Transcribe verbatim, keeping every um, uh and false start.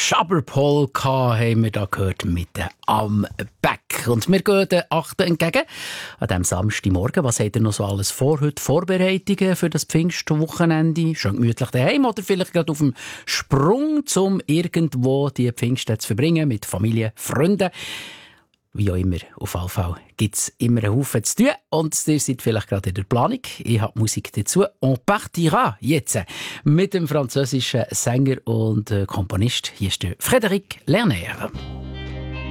Schaberpol haben wir da gehört mit «Am Back». Und wir gehen den achten entgegen, an diesem Samstagmorgen. Was habt ihr noch so alles vor heute? Vorbereitungen für das Pfingstwochenende? Schön gemütlich daheim oder vielleicht gerade auf dem Sprung, um irgendwo die Pfingsten zu verbringen mit Familie, Freunden? Wie auch immer, auf jeden Fall gibt es immer einen Haufen zu tun. Und ihr seid vielleicht gerade in der Planung. Ich habe Musik dazu. On partira jetzt mit dem französischen Sänger und Komponist. Hier ist der Frédéric Lerner.